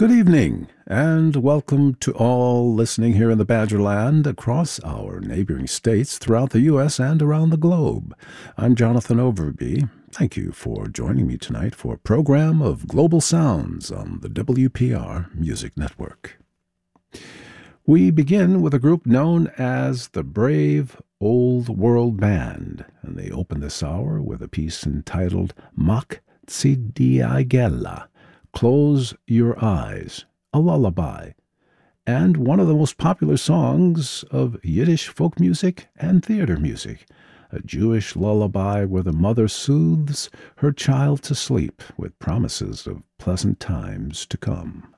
Good evening, and welcome to all listening here in the Badgerland across our neighboring states throughout the U.S. and around the globe. I'm Jonathan Overby. Thank you for joining me tonight for a program of Global Sounds on the WPR Music Network. We begin with a group known as the Brave Old World Band, and they open this hour with a piece entitled Mak Tsidiagela, Close Your Eyes, a lullaby, and one of the most popular songs of Yiddish folk music and theater music, a Jewish lullaby where the mother soothes her child to sleep with promises of pleasant times to come.